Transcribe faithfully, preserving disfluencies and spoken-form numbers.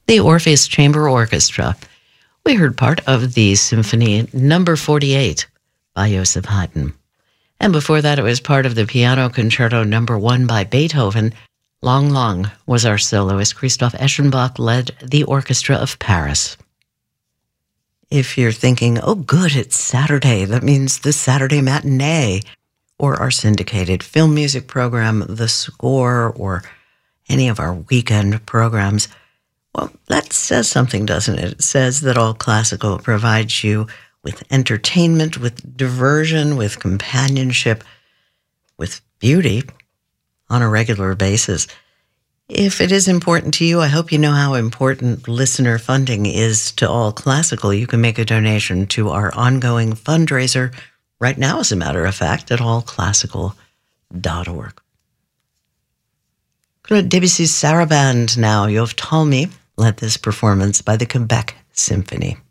the Orpheus Chamber Orchestra. We heard part of the Symphony Number forty-eight by Joseph Haydn. And before that, it was part of the Piano Concerto Number one by Beethoven. Long Long was our soloist. Christoph Eschenbach led the Orchestra of Paris. If you're thinking, oh good, it's Saturday, that means the Saturday matinee, or our syndicated film music program, The Score, or any of our weekend programs, well, that says something, doesn't it? It says that All Classical provides you with entertainment, with diversion, with companionship, with beauty on a regular basis. If it is important to you, I hope you know how important listener funding is to All Classical. You can make a donation to our ongoing fundraiser right now, as a matter of fact, at all classical dot org. Debussy's Sarabande now. You've told me, led this performance by the Quebec Symphony.